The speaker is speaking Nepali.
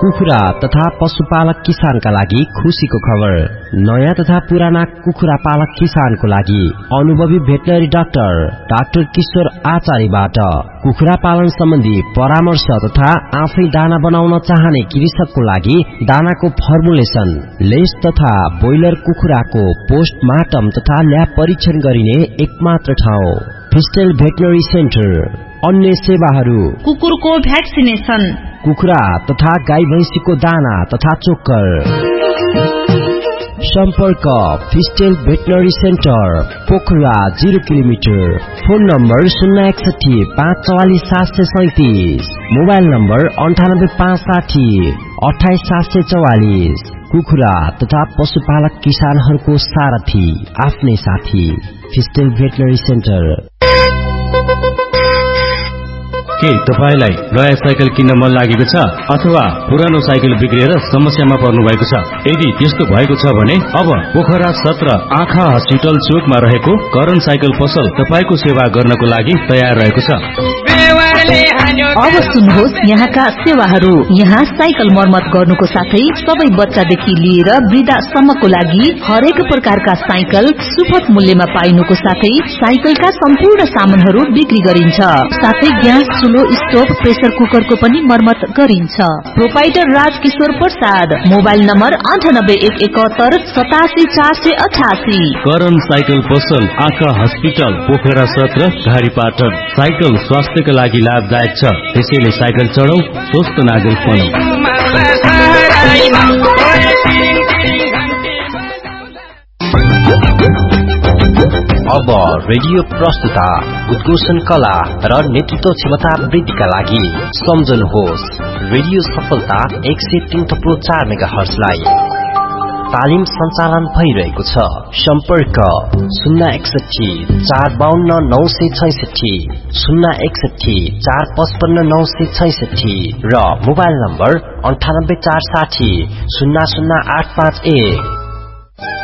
कुखुरा तथा पशुपालक किसानका लागि खुशीको खबर। नयाँ तथा पुराना कुखुरा पालक किसानको लागि अनुभवी भेटनरी डाक्टर किशोर आचार्यबाट कुखुरा पालन सम्बन्धी परामर्श तथा आफै दाना बनाउन चाहने कृषकको लागि दानाको फर्मुलेसन, लेस तथा बोइलर कुखुराको पोस्टमार्टम तथा ल्याब परीक्षण गरिने एकमात्र ठाउँ फिस्टेल भेटनरी सेन्टर। अन्य सेवाहरू कुकुरको भ्याक्सिनेसन, कुखुरा तथा गाई भैंसीको दाना तथा चोक्कर। सम्पर्क फिस्टेल veterinary centre, Pokhara 0 kilometre. Phone number 061 544 737, mobile number 98 560 28 744। कुखुरा तथा पशुपालक किसानहरूको सारथी, आफ्नै साथी, फिस्टेल भेटनरी सेन्टर। के तपाईलाई नयाँ साइकल किन्न मन लागेको छ अथवा पुरानो साइकल बिग्रिएर समस्यामा पर्नु भएको छ? यदि त्यस्तो भएको छ भने अब पोखरा 17 आँखा हस्पिटल चोकमा रहेको करण साइकल पसल तपाईको सेवा गर्नको लागि तयार रहेको छ। अब सुन्नुहोस् यहाँका सेवाहरू। यहाँ साइकल मर्मत गर्नुको साथै सबै बच्चादेखि लिएर वृद्धासम्मको लागि हरेक प्रकारका साइकल सुपथ मूल्यमा पाइनुको साथै साइकलका सम्पूर्ण सामानहरू बिक्री गरिन्छ। साथै ग्यास चुलो, स्टोभ, प्रेसर कुकरको पनि मर्मत गरिन्छ। Proprietor Rajkishore Prasad, mobile number 98 87 488। Karan cycle पसल आँखा हस्पिटल, पोखरा 17 घारीपाटन। साइकल स्वास्थ्यका लागि लाभदायक छ, त्यसैले साइकल चढाउ, स्वस्थ नागरिक बनौं। अब रेडियो प्रस्तुता उद्घोषण कला र नेतृत्व क्षमता वृद्धिका लागि सम्झनुहोस् रेडियो सफलता 103.4 मेगाहर्जलाई। तालिम सञ्चालन भइरहेको छ। सम्पर्क 061 452 966, 061 455 966 र मोबाइल नम्बर 98 460 00851।